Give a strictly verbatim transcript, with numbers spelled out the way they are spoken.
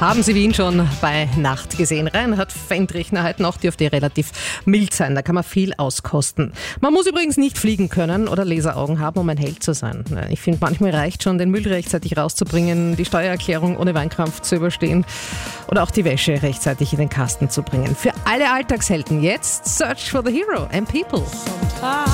Haben Sie Wien schon bei Nacht gesehen? Reinhard Fendrich, na, heute Nacht dürfte relativ mild sein, da kann man viel auskosten. Man muss übrigens nicht fliegen können oder Laseraugen haben, um ein Held zu sein. Ich finde, manchmal reicht schon, den Müll rechtzeitig rauszubringen, die Steuererklärung ohne Weinkrampf zu überstehen oder auch die Wäsche rechtzeitig in den Kasten zu bringen. Für alle Alltagshelden jetzt Search for the Hero and People.